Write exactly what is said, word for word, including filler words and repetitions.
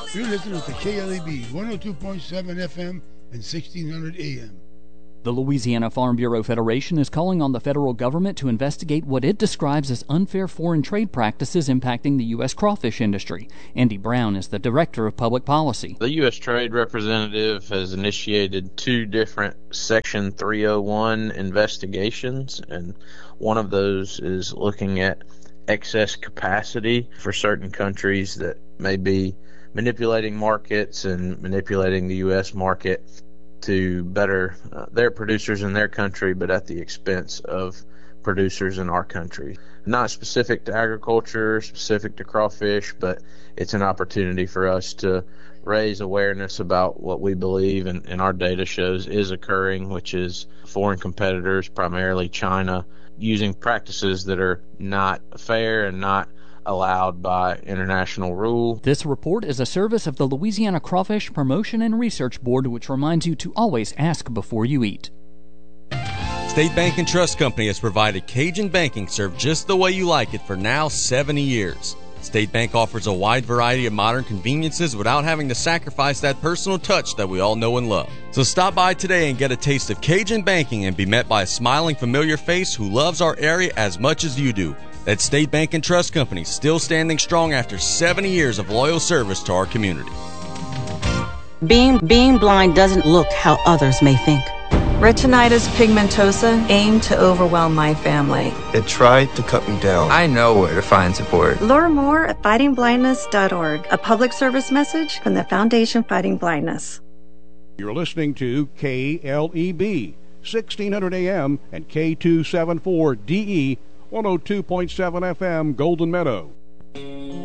You're listening to K L E B one oh two point seven F M and sixteen hundred A M. The Louisiana Farm Bureau Federation is calling on the federal government to investigate what it describes as unfair foreign trade practices impacting the U S crawfish industry. Andy Brown is the Director of Public Policy. The U S Trade Representative has initiated two different Section three oh one investigations, and one of those is looking at excess capacity for certain countries that may be manipulating markets and manipulating the U S market to better uh, their producers in their country, but at the expense of producers in our country. Not specific to agriculture, specific to crawfish, but it's an opportunity for us to raise awareness about what we believe and, and our data shows is occurring, which is foreign competitors, primarily China, using practices that are not fair and not allowed by international rule. This report is a service of the Louisiana Crawfish Promotion and Research Board, which reminds you to always ask before you eat. State Bank and Trust Company has provided Cajun banking served just the way you like it for now seventy years. State Bank offers a wide variety of modern conveniences without having to sacrifice that personal touch that we all know and love. So stop by today and get a taste of Cajun banking and be met by a smiling, familiar face who loves our area as much as you do. That's State Bank and Trust Company, still standing strong after seventy years of loyal service to our community. Being, being blind doesn't look how others may think. Retinitis pigmentosa aimed to overwhelm my family. It tried to cut me down. I know where to find support. Learn more at fighting blindness dot org, a public service message from the Foundation Fighting Blindness. You're listening to K L E B, sixteen hundred A M and K two seventy-four D E, one oh two point seven F M, Golden Meadow.